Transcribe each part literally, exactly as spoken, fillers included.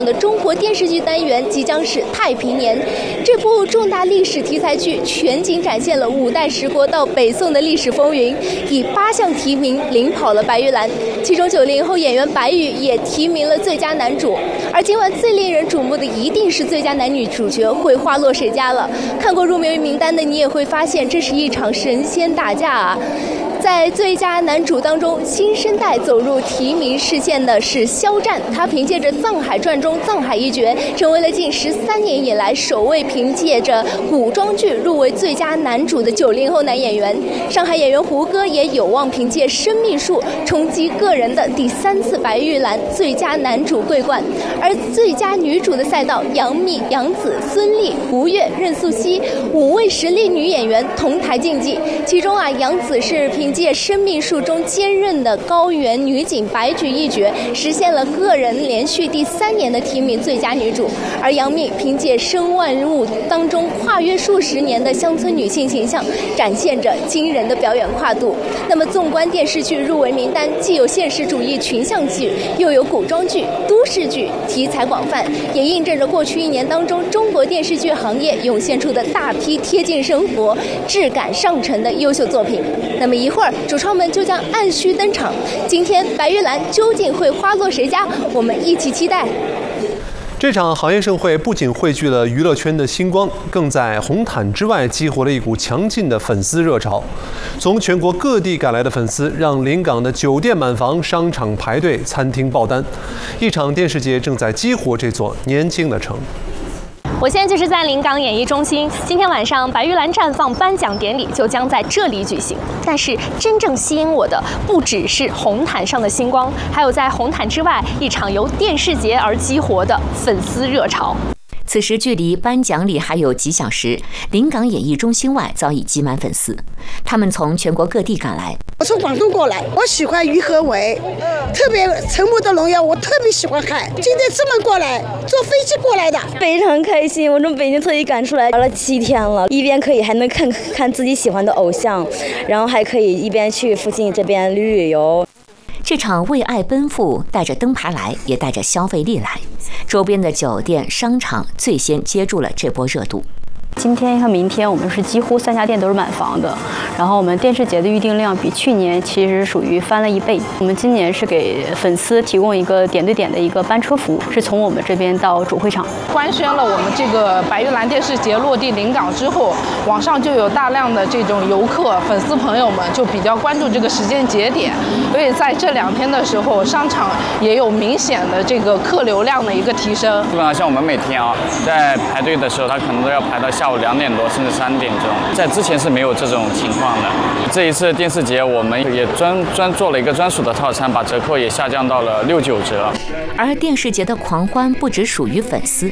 的中国电视剧单元即将是《太平年》，这部重大历史题材剧全景展现了五代十国到北宋的历史风云，以八项提名领跑了白玉兰，其中九零后演员白宇也提名了最佳男主。而今晚最令人瞩目的一定是最佳男女主角会花落谁家了。看过入围名单的你也会发现，这是一场神仙打架啊！在最佳男主当中，新生代走入提名视线的是肖战，他凭借着《藏海传》中藏海一角，成为了近十三年以来首位凭借着古装剧入围最佳男主的九零后男演员。上海演员胡歌也有望凭借《生命树》冲击个人的第三次白玉兰最佳男主桂冠。而最佳女主的赛道，杨幂、杨紫、孙俪、吴越、任素汐五位实力女演员同台竞技，其中啊，杨紫是凭借《生命树》中坚韧的高原女警白菊一角，实现了个人连续第三年的提名最佳女主。而杨幂凭借《生万物》当中跨越数十年的乡村女性形象，展现着惊人的表演跨度。那么，纵观电视剧入围名单，既有现实主义群像剧，又有古装剧、都市剧，题材广泛，也印证着过去一年当中中国电视剧行业涌现出的大批贴近生活、质感上乘的优秀作品。那么一会儿，主创们就将按需登场。今天白玉兰究竟会花落谁家？我们一起期待。 这场行业盛会不仅汇聚了娱乐圈的星光，更在红毯之外激活了一股强劲的粉丝热潮。从全国各地赶来的粉丝，让临港的酒店满房、商场排队、餐厅爆单。一场电视节正在激活这座年轻的城。 我现在就是在临港演艺中心，今天晚上白玉兰绽放颁奖典礼就将在这里举行。但是真正吸引我的不只是红毯上的星光，还有在红毯之外一场由电视节而激活的粉丝热潮。 此时距离颁奖礼还有几小时，临港演艺中心外早已挤满粉丝，他们从全国各地赶来。 我从广东过来，我喜欢于和伟，特别《沉默的荣耀》，我特别喜欢看。今天这么过来，坐飞机过来的， 非常开心。我从北京特意赶出来，玩了七天了，一边可以还能看看自己喜欢的偶像，然后还可以一边去附近这边旅旅游。 这场为爱奔赴，带着灯牌来，也带着消费力来。周边的酒店、商场最先接住了这波热度。 今天和明天我们是几乎三家店都是满房的，然后我们电视节的预订量比去年其实属于翻了一倍。我们今年是给粉丝提供一个点对点的一个班车服务，是从我们这边到主会场。 官宣了我们这个白玉兰电视节落地临港之后，网上就有大量的这种游客、粉丝朋友们就比较关注这个时间节点，所以在这两天的时候，商场也有明显的这个客流量的一个提升。 基本上像我们每天啊，在排队的时候，他可能都要排到下午两点多甚至三点钟，在之前是没有这种情况的。这一次电视节，我们也专专做了一个专属的套餐，把折扣也下降到了六九折。 而电视节的狂欢不只属于粉丝。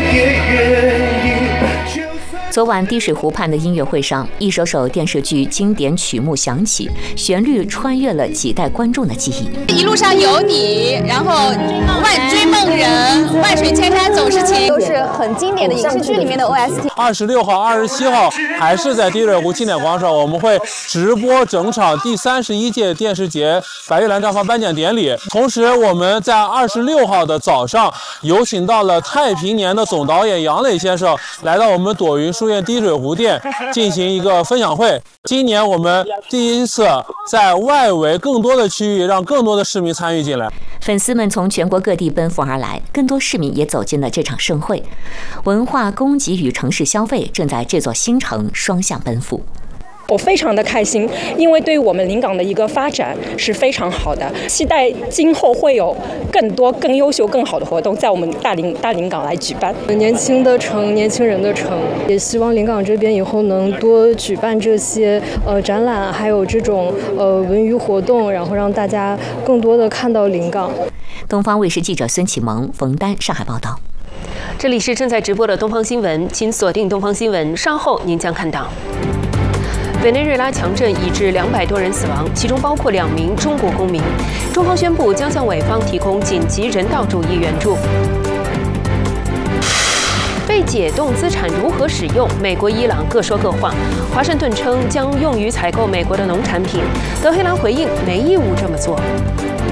昨晚滴水湖畔的音乐会上，一首首电视剧经典曲目响起，旋律穿越了几代观众的记忆。 一路上有你，然后万追梦人，万水千山总是情， 都是很经典的影视剧里面的 O S T。 二十六号、二十七号还是在滴水湖庆典广场，我们会直播整场第三十一届电视节白玉兰绽放颁奖典礼。同时，我们在二十六号的早上有请到了《太平年》的总导演杨磊先生来到我们朵云书院滴水湖店进行一个分享会。今年我们第一次在外围更多的区域让更多的市民参与进来。 粉丝们从全国各地奔赴而来，更多市民也走进了这场盛会。文化供给与城市消费正在这座新城双向奔赴。 我非常的开心，因为对于我们临港的一个发展是非常好的，期待今后会有更多更优秀更好的活动在我们大临大临港来举办。 年轻的城，年轻人的城，也希望临港这边以后能多举办这些呃展览，还有这种呃文娱活动，然后让大家更多的看到临港。 东方卫视记者孙启萌、冯丹上海报道。 这里是正在直播的东方新闻，请锁定东方新闻，稍后您将看到。委内瑞拉强震已致两百多人死亡，其中包括两名中国公民。中方宣布将向委方提供紧急人道主义援助。被解冻资产如何使用？美国、伊朗各说各话。华盛顿称将用于采购美国的农产品，德黑兰回应没义务这么做。